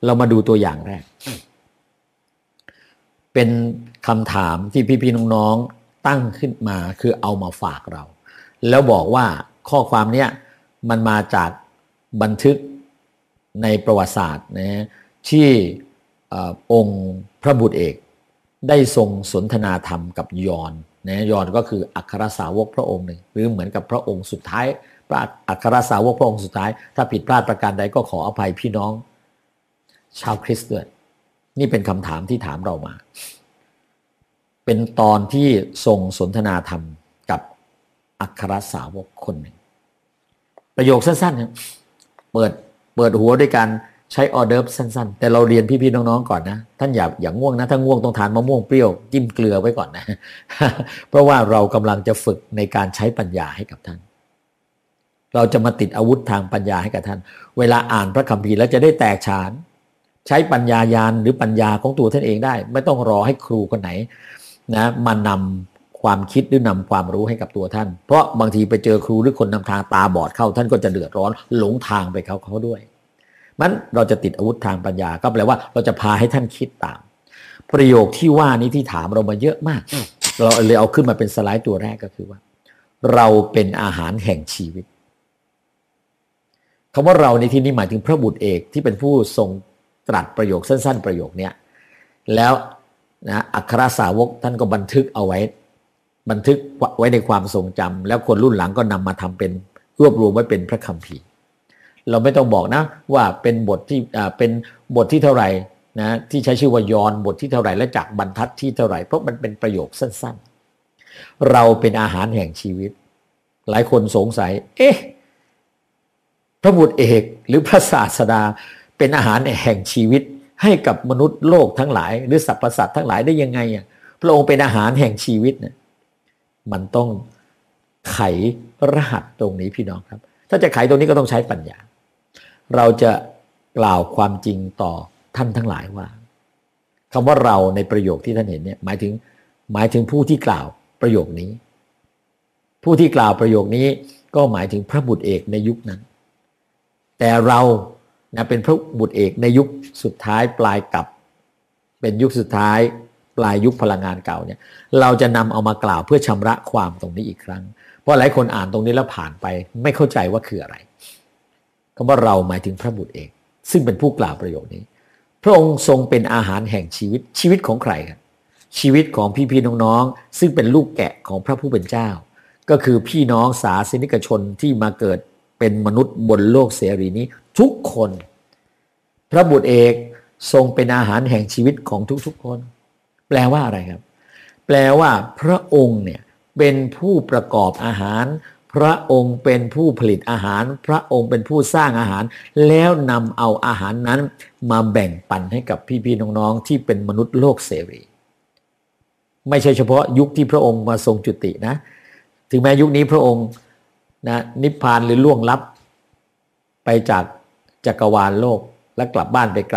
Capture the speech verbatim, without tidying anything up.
เรามาดูตัวอย่างแรกเป็นคำถามที่พี่ๆน้องๆตั้งขึ้นมาคือเอามาฝากเราแล้วบอกว่าข้อความเนี้ยมันมาจากบันทึกในประวัติศาสตร์นะที่องค์พระบุตรเอกได้ทรงสนทนาธรรมกับยอนนะยอนก็คืออัครสาวกพระองค์หนึ่งหรือเหมือนกับพระองค์สุดท้ายพระอัครสาวกพระองค์สุดท้ายถ้าผิดพลาดประการใดก็ขออภัยพี่น้องชาวคริสต์ด้วยนี่เป็นคำถามที่ถามเรามาเป็นตอนที่ทรงสนทนาธรรมกับอัครสาวกคนหนึ่งประโยคสั้นๆครับเปิดเปิดหัวด้วยการใช้ออเดิร์ฟสั้นๆแต่เราเรียนพี่ๆน้องๆก่อนนะท่านอย่าอย่างง่วงนะถ้าง่วงต้องทานมะม่วงเปรี้ยวจิ้มเกลือไว้ก่อนนะ เพราะว่าเรากำลังจะฝึกในการใช้ปัญญาให้กับท่านเราจะมาติดอาวุธทางปัญญาให้กับท่านเวลาอ่านพระคัมภีร์แล้วจะได้แตกฉานใช้ปัญญายาณหรือปัญญาของตัวท่านเองได้ไม่ต้องรอให้ครูคนไหนนะมานำความคิดหรือนำความรู้ให้กับตัวท่านเพราะบางทีไปเจอครูหรือคนนำทางตาบอดเข้าท่านก็จะเดือดร้อนหลงทางไปเขาเขาด้วยมันเราจะติดอาวุธทางปัญญาก็แปลว่าเราจะพาให้ท่านคิดตามประโยคที่ว่านี้ที่ถามเรามาเยอะมากเราเลยเอาขึ้นมาเป็นสไลด์ตัวแรกก็คือว่าเราเป็นอาหารแห่งชีวิตคำว่าเราในที่นี้หมายถึงพระบุตรเอกที่เป็นผู้ทรงตรัสประโยคสั้นๆประโยคนี้แล้วนะอัครสาวกท่านก็บันทึกเอาไว้บันทึกไว้ในความทรงจำแล้วคนรุ่นหลังก็นำมาทำเป็นรวบรวมไว้เป็นพระคัมภีร์เราไม่ต้องบอกนะว่าเป็นบทที่อ่าเป็นบทที่เท่าไหร่นะที่ใช้ชื่อว่ายอนบทที่เท่าไหร่และจากบรรทัดที่เท่าไหร่เพราะมันเป็นประโยคสั้นๆเราเป็นอาหารแห่งชีวิตหลายคนสงสัยเอ๊ะพระบุตรเอกหรือพระศาสดาเป็นอาหารแห่งชีวิตให้กับมนุษย์โลกทั้งหลายหรือสรรพสัตว์ทั้งหลายได้ยังไงอ่ะพระองค์เป็นอาหารแห่งชีวิตเนี่ยมันต้องไขรหัสตรงนี้พี่น้องครับถ้าจะไขตรงนี้ก็ต้องใช้ปัญญาเราจะกล่าวความจริงต่อท่านทั้งหลายว่าคำว่าเราในประโยคที่ท่านเห็นเนี่ยหมายถึงหมายถึงผู้ที่กล่าวประโยคนี้ผู้ที่กล่าวประโยคนี้ก็หมายถึงพระบุตรเอกในยุคนั้นแต่เรานะเป็นพระบุตรเอกในยุคสุดท้ายปลายกับเป็นยุคสุดท้ายปลายยุคพลังงานเก่าเนี่ยเราจะนำเอามากล่าวเพื่อชำระความตรงนี้อีกครั้งเพราะหลายคนอ่านตรงนี้แล้วผ่านไปไม่เข้าใจว่าคืออะไรคำว่าเราหมายถึงพระบุตรเอกซึ่งเป็นผู้กล่าวประโยคนี้พระองค์ทรงเป็นอาหารแห่งชีวิตชีวิตของใครครับชีวิตของพี่ๆน้องๆซึ่งเป็นลูกแกะของพระผู้เป็นเจ้าก็คือพี่น้องศาสนิกชนที่มาเกิดเป็นมนุษย์บนโลกเสรีนี้ทุกคนพระบุตรเอกทรงเป็นอาหารแห่งชีวิตของทุกๆคนแปลว่าอะไรครับแปลว่าพระองค์เนี่ยเป็นผู้ประกอบอาหารพระองค์เป็นผู้ผลิตอาหารพระองค์เป็นผู้สร้างอาหารแล้วนำเอาอาหารนั้นมาแบ่งปันให้กับพี่ๆน้องๆที่เป็นมนุษย์โลกเสรีไม่ใช่เฉพาะยุคที่พระองค์มาทรงจุตินะถึงแม้ยุคนี้พระองค์นะนิพพานหรือล่วงลับไปจากจักรวาลโลกและกลับบ้านไป